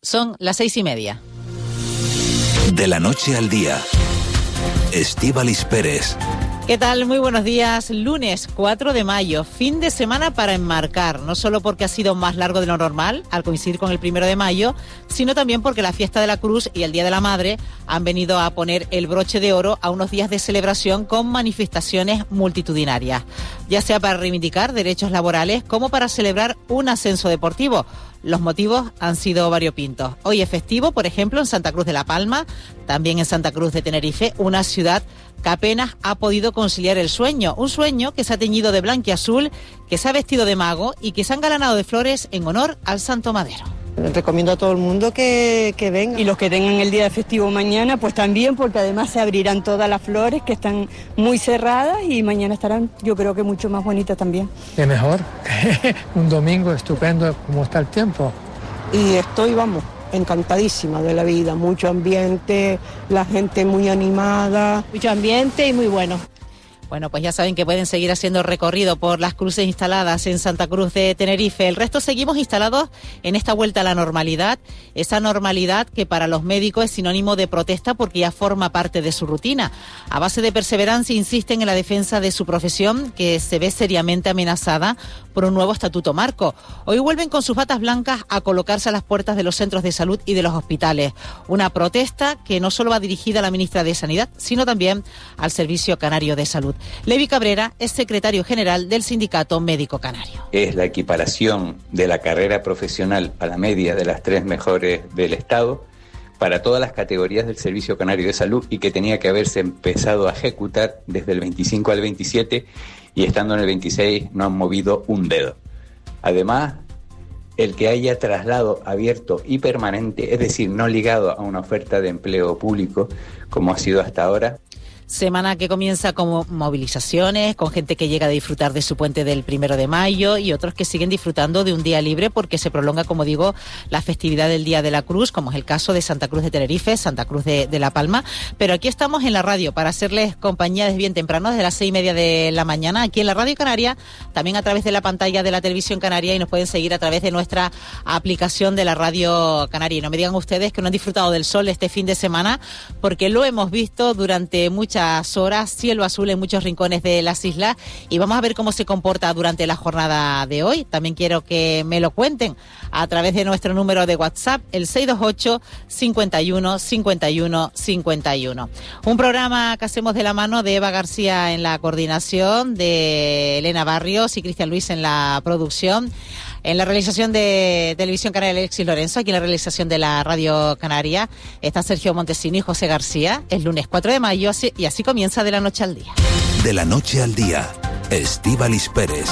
Son las 6:30. De la noche al día, Estíbaliz Pérez. ¿Qué tal? Muy buenos días. Lunes 4 de mayo, fin de semana para enmarcar, no solo porque ha sido más largo de lo normal al coincidir con el 1 de mayo, sino también porque la Fiesta de la Cruz y el Día de la Madre han venido a poner el broche de oro a unos días de celebración con manifestaciones multitudinarias, ya sea para reivindicar derechos laborales como para celebrar un ascenso deportivo. Los motivos han sido variopintos. Hoy es festivo, por ejemplo, en Santa Cruz de la Palma, también en Santa Cruz de Tenerife, una ciudad que apenas ha podido conciliar el sueño. Un sueño que se ha teñido de blanquiazul, que se ha vestido de mago y que se ha engalanado de flores en honor al Santo Madero. Recomiendo a todo el mundo que venga. Y los que tengan el día festivo mañana, pues también, porque además se abrirán todas las flores que están muy cerradas y mañana estarán, yo creo que mucho más bonitas también. Es mejor, un domingo estupendo como está el tiempo. Y estoy, encantadísima de la vida, mucho ambiente, la gente muy animada. Mucho ambiente y muy bueno. Bueno, pues ya saben que pueden seguir haciendo recorrido por las cruces instaladas en Santa Cruz de Tenerife. El resto seguimos instalados en esta vuelta a la normalidad, esa normalidad que para los médicos es sinónimo de protesta porque ya forma parte de su rutina. A base de perseverancia insisten en la defensa de su profesión, que se ve seriamente amenazada por un nuevo estatuto marco. Hoy vuelven con sus batas blancas a colocarse a las puertas de los centros de salud y de los hospitales. Una protesta que no solo va dirigida a la ministra de Sanidad, sino también al Servicio Canario de Salud. Levi Cabrera es secretario general del Sindicato Médico Canario. Es la equiparación de la carrera profesional a la media de las 3 mejores del Estado para todas las categorías del Servicio Canario de Salud y que tenía que haberse empezado a ejecutar desde el 25 al 27 y estando en el 26 no han movido un dedo. Además, el que haya traslado abierto y permanente, es decir, no ligado a una oferta de empleo público como ha sido hasta ahora. Semana que comienza con movilizaciones, con gente que llega a disfrutar de su puente del 1 de mayo y otros que siguen disfrutando de un día libre porque se prolonga, como digo, la festividad del Día de la Cruz, como es el caso de Santa Cruz de Tenerife, Santa Cruz de la Palma. Pero aquí estamos en la radio para hacerles compañía desde bien temprano, desde las 6:30 de la mañana, aquí en la Radio Canaria, también a través de la pantalla de la Televisión Canaria y nos pueden seguir a través de nuestra aplicación de la Radio Canaria. Y no me digan ustedes que no han disfrutado del sol este fin de semana porque lo hemos visto durante muchas horas, cielo azul en muchos rincones de las islas y vamos a ver cómo se comporta durante la jornada de hoy. También quiero que me lo cuenten a través de nuestro número de WhatsApp, el 628 51 51 51. Un programa que hacemos de la mano de Eva García en la coordinación, de Elena Barrios y Cristian Luis en la producción. En la realización de Televisión Canaria, Alexis Lorenzo. Aquí en la realización de la Radio Canaria está Sergio Montesini y José García. Es lunes 4 de mayo y así comienza De la Noche al Día. De la noche al día, Estíbaliz Pérez.